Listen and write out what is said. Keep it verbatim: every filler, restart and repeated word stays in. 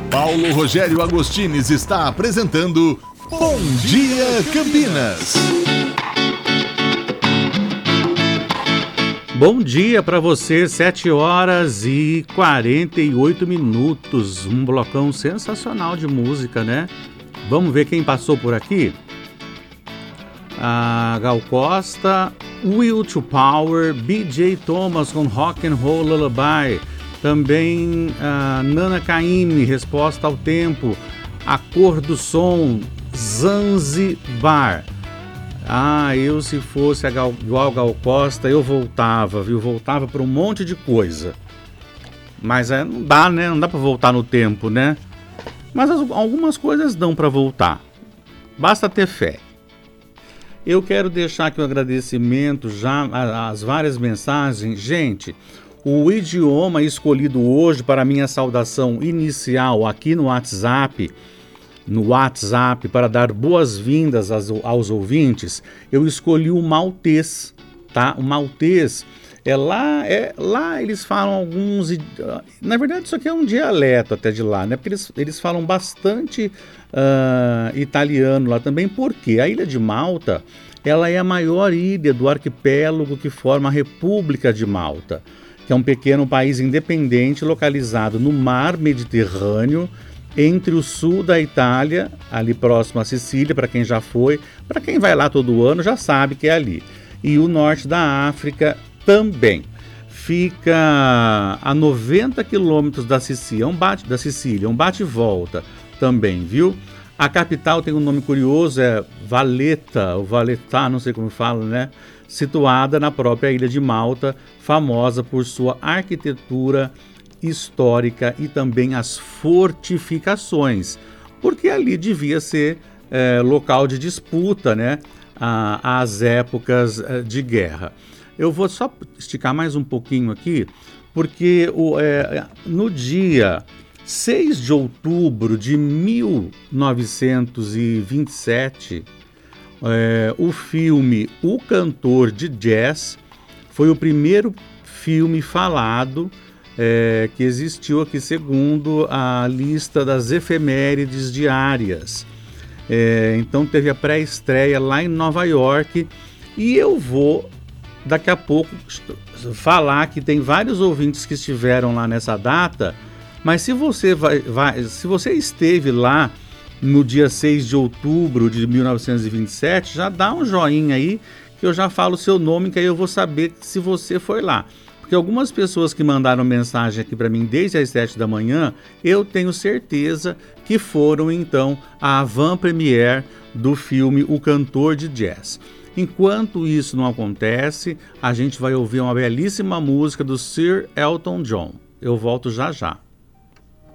Paulo Rogério Agostines está apresentando Bom Dia Campinas. Bom dia para você, sete horas e quarenta e oito minutos, um blocão sensacional de música, né? Vamos ver quem passou por aqui? A Gal Costa, Will to Power, B J Thomas com Rock and Roll Lullaby, também a Nana Caymmi, Resposta ao Tempo, A Cor do Som, Zanzibar. Ah, eu se fosse a Gal, igual a Gal Costa, eu voltava, viu? Voltava para um monte de coisa. Mas é, não dá, né? Não dá para voltar no tempo, né? Mas as, algumas coisas dão para voltar. Basta ter fé. Eu quero deixar aqui um agradecimento já às várias mensagens. Gente, o idioma escolhido hoje para a minha saudação inicial aqui no WhatsApp... no WhatsApp, para dar boas-vindas aos, aos ouvintes, eu escolhi o maltês, tá? O maltês, é lá, é, lá eles falam alguns... Na verdade, isso aqui é um dialeto até de lá, né? Porque eles, eles falam bastante uh, italiano lá também, porque a ilha de Malta, ela é a maior ilha do arquipélago que forma a República de Malta, que é um pequeno país independente localizado no mar Mediterrâneo, entre o sul da Itália, ali próximo à Sicília, para quem já foi, para quem vai lá todo ano já sabe que é ali, e o norte da África também. Fica a noventa quilômetros da Sicília, um bate, da Sicília, um bate e volta também, viu? A capital tem um nome curioso, é Valletta, ou Valletta, não sei como fala, né? Situada na própria ilha de Malta, famosa por sua arquitetura histórica e também as fortificações, porque ali devia ser é, local de disputa, né, a, às épocas de guerra. Eu vou só esticar mais um pouquinho aqui, porque o, é, no dia seis de outubro de mil novecentos e vinte e sete, é, o filme O Cantor de Jazz foi o primeiro filme falado É, que existiu aqui segundo a lista das efemérides diárias. É, então teve a pré-estreia lá em Nova York e eu vou daqui a pouco falar que tem vários ouvintes que estiveram lá nessa data, mas se você, vai, vai, se você esteve lá no dia seis de outubro de mil novecentos e vinte e sete, já dá um joinha aí que eu já falo o seu nome, que aí eu vou saber se você foi lá. Porque algumas pessoas que mandaram mensagem aqui para mim desde as sete da manhã, eu tenho certeza que foram então à avant-première do filme O Cantor de Jazz. Enquanto isso não acontece, a gente vai ouvir uma belíssima música do Sir Elton John. Eu volto já já.